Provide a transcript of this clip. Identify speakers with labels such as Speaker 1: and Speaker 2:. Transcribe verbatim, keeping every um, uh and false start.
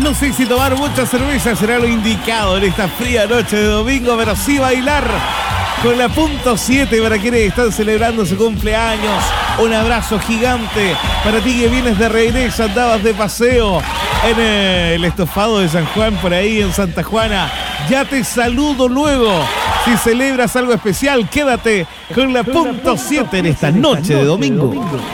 Speaker 1: No sé si tomar mucha cerveza será lo indicado en esta fría noche de domingo, pero sí bailar con la punto siete para quienes están celebrando su cumpleaños. Un abrazo gigante para ti que vienes de regreso, andabas de paseo en el estofado de San Juan, por ahí en Santa Juana. Ya te saludo luego. Si celebras algo especial, quédate con la punto siete en esta noche de domingo.